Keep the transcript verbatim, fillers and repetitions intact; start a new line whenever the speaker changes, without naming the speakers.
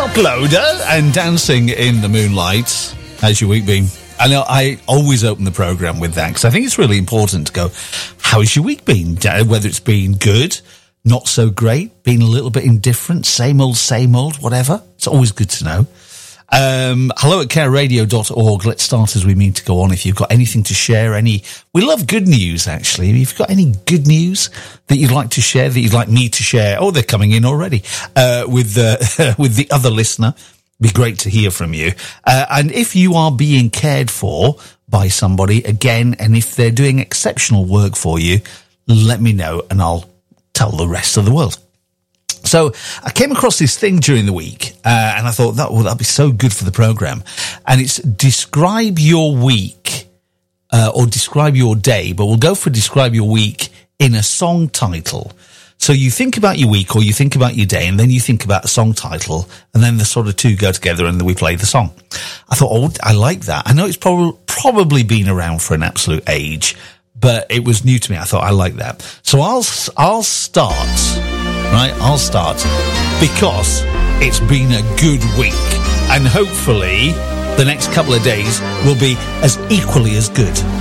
Top Loader and Dancing in the Moonlight. How's your week been? I know I always open the programme with that because I think it's really important to go, how's your week been? Whether it's been good, not so great, been a little bit indifferent, same old, same old, whatever. It's always good to know. Um, hello at care radio dot org. Let's start as we mean to go on. If you've got anything to share, any, we love good news actually. If you've got any good news that you'd like to share, that you'd like me to share, oh, they're coming in already, uh, with, uh, with the other listener, be great to hear from you. Uh, and if you are being cared for by somebody again, and if they're doing exceptional work for you, let me know and I'll tell the rest of the world. So I came across this thing during the week, uh, and I thought that would that'd be so good for the program. And it's describe your week, uh, or describe your day, but we'll go for describe your week in a song title. So you think about your week or you think about your day, and then you think about a song title, and then the sort of two go together and then we play the song. I thought, oh, I like that. I know it's probably, probably been around for an absolute age, but it was new to me. I thought I like that. So I'll, I'll start... Right, I'll start because it's been a good week and hopefully the next couple of days will be as equally as good.